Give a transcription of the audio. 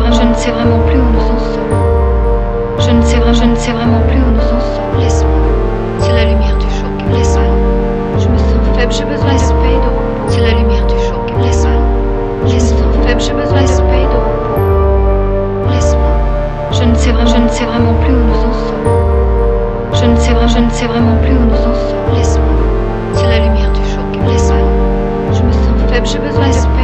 vraiment plus où nous en sommes. Je ne sais vraiment plus où nous en sommes. Laisse-moi. C'est la lumière du choc. Laisse-moi. Je me sens faible, j'ai besoin de paix et de repos. C'est la lumière du choc. Laisse-moi. Je me sens faible, j'ai besoin de paix et de repos. Laisse-moi. Je ne sais vraiment plus où nous en sommes. Je ne sais vraiment plus où nous en sommes. Laisse-moi. C'est la lumière du choc. Laisse-moi. Je me sens faible, j'ai besoin de paix.